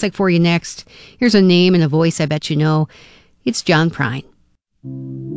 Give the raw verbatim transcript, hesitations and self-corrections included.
classic for you next. Here's a name and a voice I bet you know. It's John Prine.